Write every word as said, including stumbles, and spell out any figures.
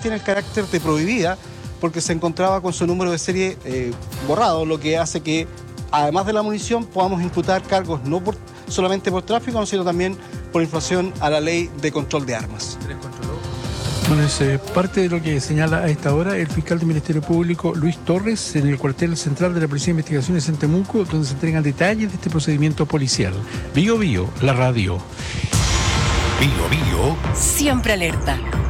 tiene el carácter de prohibida porque se encontraba con su número de serie eh, borrado, lo que hace que, además de la munición, podamos imputar cargos no por, solamente por tráfico, sino también por infracción a la ley de control de armas. Bueno, es eh, parte de lo que señala a esta hora el fiscal del Ministerio Público, Luis Torres, en el cuartel central de la Policía de Investigaciones en Temuco, donde se entregan detalles de este procedimiento policial. Bio Bio, la radio. Bio Bio. Siempre alerta.